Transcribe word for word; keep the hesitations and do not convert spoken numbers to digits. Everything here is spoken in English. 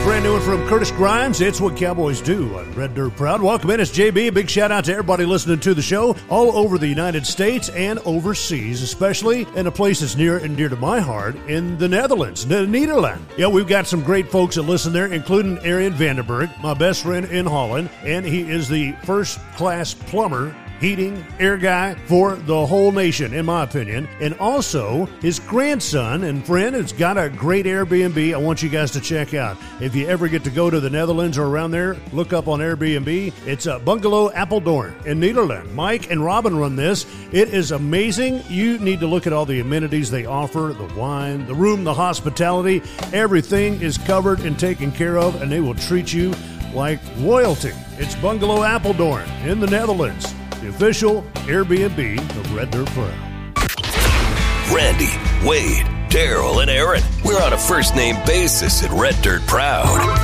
brand new one from Curtis Grimes. It's what Cowboys do on Red Dirt Proud. Welcome in. It's J B. A big shout out to everybody listening to the show all over the United States and overseas, especially in a place that's near and dear to my heart in the Netherlands, the Nederland. Yeah, we've got some great folks that listen there, including Arian Vandenberg, my best friend in Holland, and he is the first-class plumber, heating, air guy for the whole nation, in my opinion. And also, his grandson and friend has got a great Airbnb I want you guys to check out. If you ever get to go to the Netherlands or around there, look up on Airbnb. It's a Bungalow Apeldoorn in Nederland. Mike and Robin run this. It is amazing. You need to look at all the amenities they offer, the wine, the room, the hospitality. Everything is covered and taken care of, and they will treat you like royalty. It's Bungalow Apeldoorn in the Netherlands. The official Airbnb of Red Dirt Proud. Randy, Wade, Daryl, and Aaron. We're on a first-name basis at Red Dirt Proud.